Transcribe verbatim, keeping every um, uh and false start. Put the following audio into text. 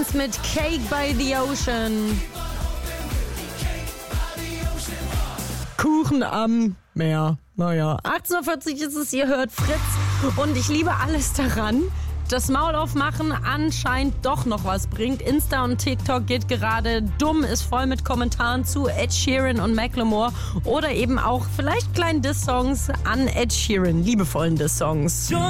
Mit Cake by the Ocean. Kuchen am Meer. Naja, achtzehn Uhr vierzig ist es, ihr hört Fritz. Und ich liebe alles daran, das Maul aufmachen anscheinend doch noch was bringt. Insta und TikTok geht gerade dumm, ist voll mit Kommentaren zu Ed Sheeran und Macklemore oder eben auch vielleicht kleinen Diss-Songs an Ed Sheeran, liebevollen Diss-Songs.